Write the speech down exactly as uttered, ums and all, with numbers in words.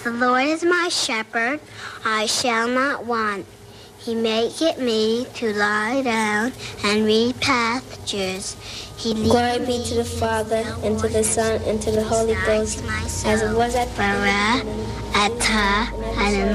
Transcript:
The Lord is my shepherd, I shall not want. He maketh me to lie down and read pastures. He Glory be to the Father, and to the Son, and to the Holy Ghost, as it was at the beginning, at and